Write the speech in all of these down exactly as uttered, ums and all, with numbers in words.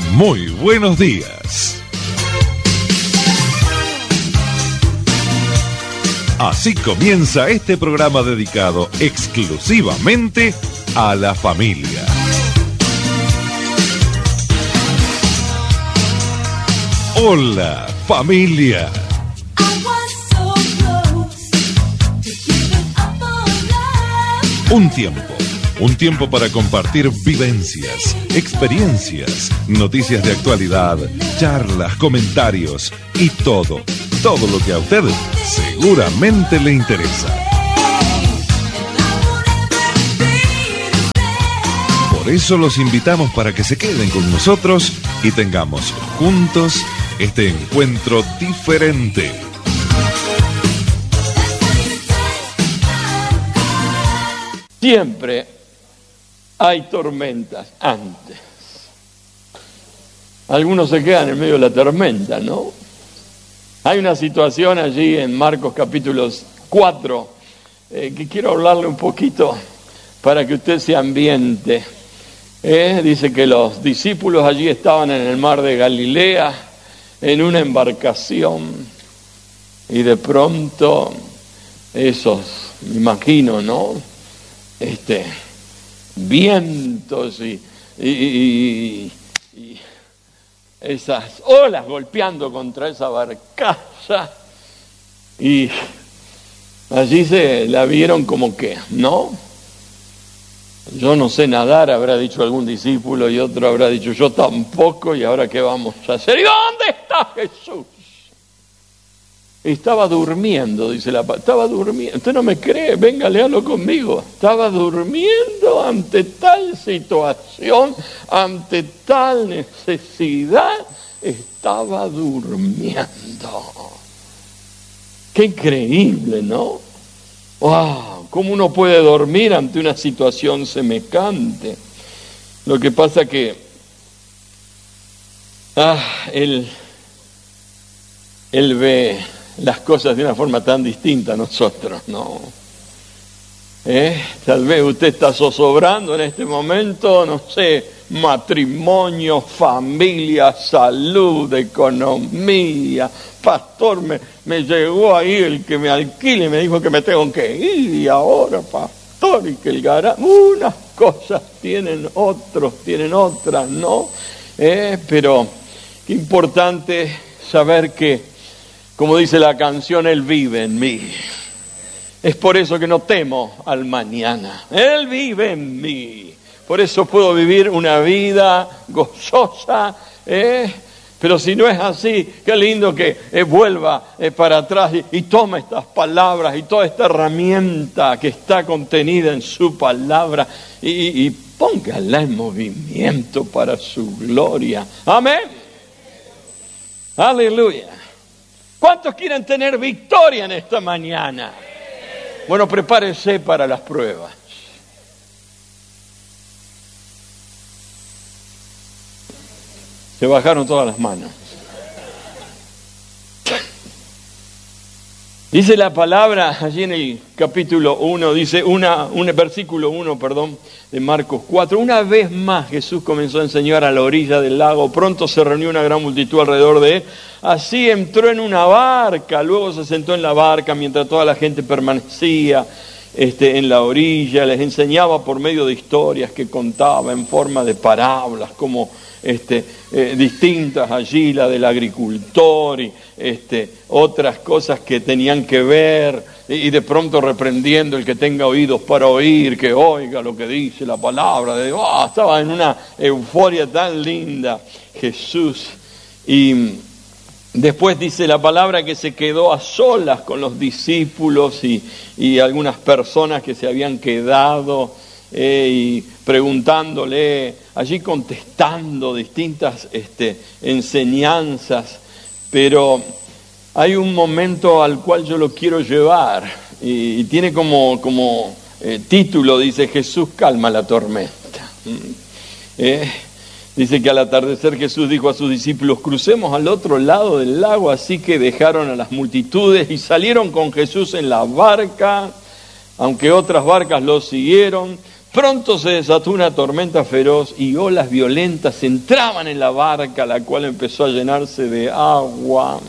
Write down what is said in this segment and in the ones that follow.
Muy buenos días. Así comienza este programa dedicado exclusivamente a la familia. Hola, familia. Un tiempo, un tiempo para compartir vivencias, experiencias, noticias de actualidad, charlas, comentarios y todo, todo lo que a usted seguramente le interesa. Por eso los invitamos para que se queden con nosotros y tengamos juntos este encuentro diferente. Siempre hay tormentas antes. Algunos se quedan en medio de la tormenta, ¿no? Hay una situación allí en Marcos capítulo cuatro eh, que quiero hablarle un poquito para que usted se ambiente. Eh, dice que los discípulos allí estaban en el mar de Galilea, en una embarcación, y de pronto esos, me imagino, ¿no? Este, vientos y, y, y, y esas olas golpeando contra esa barcaza, y allí se la vieron como que, ¿no? Yo no sé nadar, habrá dicho algún discípulo, y otro habrá dicho yo tampoco, y ahora qué vamos a hacer. ¿Y dónde está Jesús? Estaba durmiendo, dice la palabra. Estaba durmiendo. Usted no me cree, venga, léalo conmigo. Estaba durmiendo ante tal situación, ante tal necesidad. Estaba durmiendo. Qué increíble, ¿no? ¡Wow! ¿Cómo uno puede dormir ante una situación semejante? Lo que pasa que ah, él, él ve las cosas de una forma tan distinta a nosotros, ¿no? ¿Eh? Tal vez usted está zozobrando en este momento, no sé, matrimonio, familia, salud, economía. Pastor, me, me llegó ahí el que me alquile y me dijo que me tengo que ir, y ahora, pastor, y que el garaje, unas cosas tienen otros, tienen otras, ¿no? ¿Eh? Pero qué importante saber que, como dice la canción, Él vive en mí. Es por eso que no temo al mañana. Él vive en mí. Por eso puedo vivir una vida gozosa. ¿eh? Pero si no es así, qué lindo que eh, vuelva eh, para atrás y, y tome estas palabras y toda esta herramienta que está contenida en su palabra y, y, y póngala en movimiento para su gloria. Amén. Aleluya. ¿Cuántos quieren tener victoria en esta mañana? Bueno, prepárese para las pruebas. Se bajaron todas las manos. Dice la palabra allí en el capítulo uno, dice una, un versículo uno, perdón, de Marcos cuatro. Una vez más Jesús comenzó a enseñar a la orilla del lago. Pronto se reunió una gran multitud alrededor de él. Así entró en una barca, luego se sentó en la barca mientras toda la gente permanecía este, en la orilla. Les enseñaba por medio de historias que contaba en forma de parábolas, como este, eh, distintas allí, la del agricultor y este, otras cosas que tenían que ver, y, y de pronto reprendiendo el que tenga oídos para oír, que oiga lo que dice la palabra. De, oh, estaba en una euforia tan linda Jesús. Y después dice la palabra que se quedó a solas con los discípulos y, y algunas personas que se habían quedado eh, y preguntándole, allí contestando distintas este, enseñanzas. Pero hay un momento al cual yo lo quiero llevar y, y tiene como, como eh, título, dice Jesús calma la tormenta. Eh, Dice que al atardecer Jesús dijo a sus discípulos, crucemos al otro lado del lago, así que dejaron a las multitudes y salieron con Jesús en la barca, aunque otras barcas lo siguieron. Pronto se desató una tormenta feroz y olas violentas entraban en la barca, la cual empezó a llenarse de agua.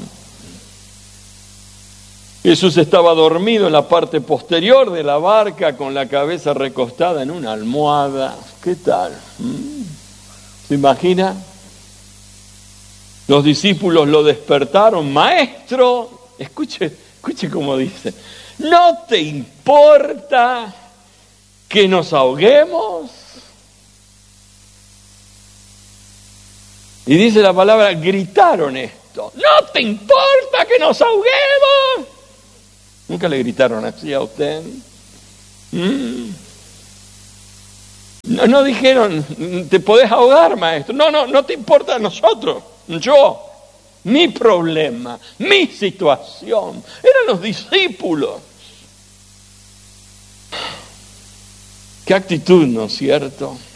Jesús estaba dormido en la parte posterior de la barca con la cabeza recostada en una almohada. ¿Qué tal? ¿Se imagina? Los discípulos lo despertaron. Maestro, escuche, escuche cómo dice, ¿no te importa que nos ahoguemos? Y dice la palabra, gritaron esto. ¿No te importa que nos ahoguemos? ¿Nunca le gritaron así a usted? ¿Mm? No, no dijeron, te podés ahogar, maestro. No, no, no te importa a nosotros. Yo, mi problema, mi situación. Eran los discípulos. Qué actitud, ¿no es cierto?